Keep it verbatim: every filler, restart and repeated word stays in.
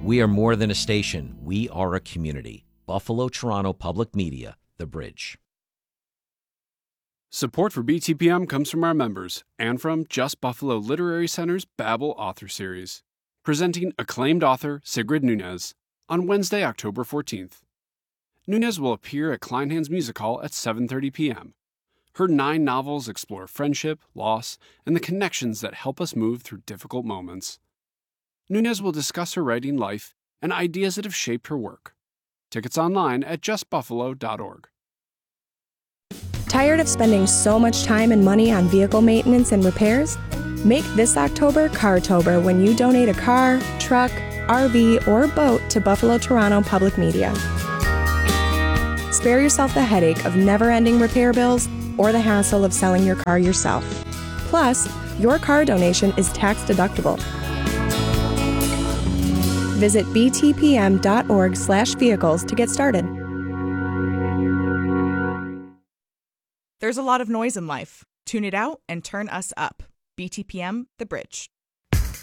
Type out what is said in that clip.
We are more than a station. We are a community. Buffalo Toronto Public Media, The Bridge. Support for B T P M comes from our members and from Just Buffalo Literary Center's Babel Author Series, presenting acclaimed author Sigrid Nunez on Wednesday, October fourteenth. Nunez will appear at Kleinhans Music Hall at seven thirty p.m. Her nine novels explore friendship, loss, and the connections that help us move through difficult moments. Nunez will discuss her writing life and ideas that have shaped her work. Tickets online at just buffalo dot org. Tired of spending so much time and money on vehicle maintenance and repairs? Make this October Cartober when you donate a car, truck, R V, or boat to Buffalo Toronto Public Media. Spare yourself the headache of never-ending repair bills or the hassle of selling your car yourself. Plus, your car donation is tax deductible. Visit b t p m dot org slash vehicles to get started. There's a lot of noise in life. Tune it out and turn us up. B T P M, The Bridge.